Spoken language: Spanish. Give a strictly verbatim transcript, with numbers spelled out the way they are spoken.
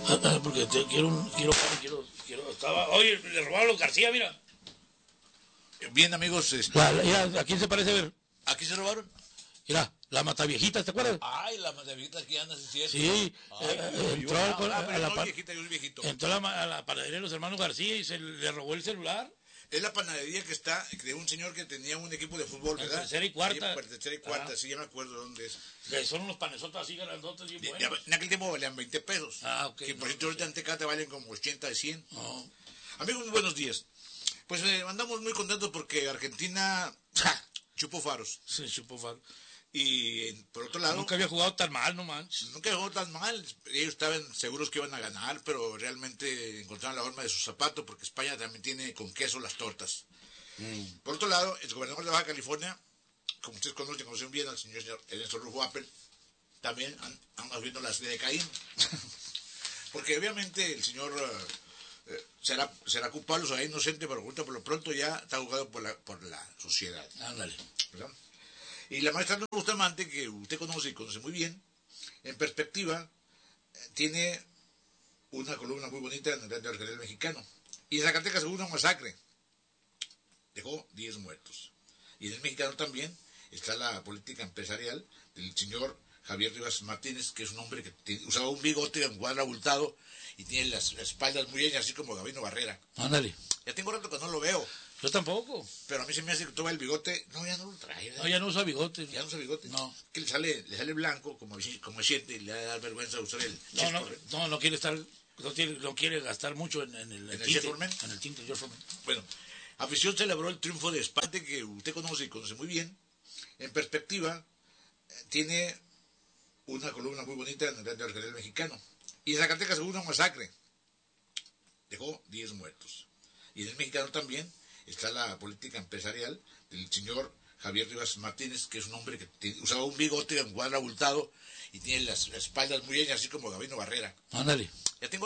Porque te, quiero un... Quiero, quiero, quiero, estaba... Oye, le robaron los García, mira. Bien, amigos. Este... La, la, mira, ¿a quién se parece ver? ¿A quién se robaron? Mira, la Mataviejita, ¿te acuerdas? Ay, la Mataviejita que anda, ¿sí es cierto? Sí. Ay, eh, yo, entró yo, a, yo, a, ah, a la no, pan... viejita, yo soy viejito. Entró a la, a la panadería de los hermanos García y se le robó el celular. Es la panadería que está de un señor que tenía un equipo de fútbol, ¿verdad? Tercera y cuarta. Sí, tercera y cuarta, ah. sí, ya me acuerdo dónde es. Que son unos panesotas así grandotes y buenos. En aquel tiempo valían veinte pesos. Ah, ok. Que por cierto, no, ahorita no, en Tecate valen como ochenta y cien. No. Amigos, muy buenos días. Pues eh, andamos muy contentos porque Argentina ¡ja! chupó faros. Sí, chupó faros. Y por otro lado... Nunca había jugado tan mal, no manches. Nunca había jugado tan mal. Ellos estaban seguros que iban a ganar, pero realmente encontraron la forma de su zapato porque España también tiene con queso las tortas. Mm. Por otro lado, el gobernador de Baja California, como ustedes conocen, conocen bien al señor Ernesto Rufo Apple, también anda viendo las de Caín. Porque obviamente el señor eh, será, será culpable o será inocente, pero por lo pronto ya está juzgado por la, por la sociedad. Ándale. ¿Verdad? Y la maestra Bustamante, que usted conoce y conoce muy bien, en perspectiva, tiene una columna muy bonita en el Diario Argentino Mexicano. Y en Zacatecas hubo una masacre. Dejó diez muertos. Y en el Mexicano también está la política empresarial del señor Javier Rivas Martínez, que es un hombre que tiene, usaba un bigote en cuadro abultado y tiene las, las espaldas muy llenas, así como Gabino Barrera. Ándale. Ya tengo rato que no lo veo. Yo tampoco. Pero a mí se me hace que toma el bigote. No, ya no lo trae. ¿verdad? No, ya no usa bigote. Ya no usa bigote. No. Que le sale, le sale blanco, como, como siente, y le da vergüenza usar el... No, no, no, no quiere estar... No quiere, no quiere gastar mucho en, en el, ¿En el tinte. Formen? En el tinte, George Foreman. Bueno, afición celebró el triunfo de España, que usted conoce y conoce muy bien. En perspectiva, tiene una columna muy bonita en el Diario Argentino Mexicano. Y en Zacatecas hubo una masacre. Dejó diez muertos. Y en el Mexicano también está la política empresarial del señor Javier Rivas Martínez, que es un hombre que tiene, usaba un bigote en cuadro abultado y tiene las, las espaldas muy llenas, así como Gabino Barrera. Ándale. Ya tengo